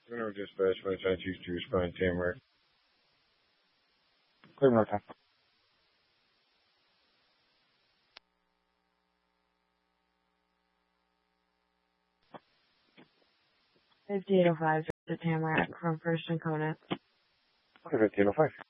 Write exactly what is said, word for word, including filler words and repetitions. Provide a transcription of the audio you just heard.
General Dispatch, my time choose to respond, Tamarack. Clear more time. fifty-eight oh five to Tamarack from First and Conant. Okay, fifteen oh five.